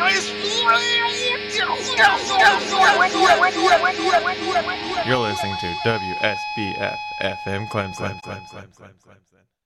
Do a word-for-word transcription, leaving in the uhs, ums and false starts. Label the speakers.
Speaker 1: You're listening to W S B F F M Clemson.